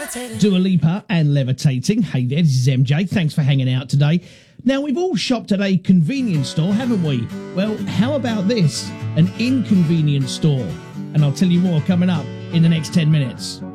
Dua Lipa and Levitating. Hey there, this is MJ. Thanks for hanging out today. Now, we've all shopped at a convenience store, haven't we? Well, how about this? An inconvenience store. And I'll tell you more coming up in the next 10 minutes.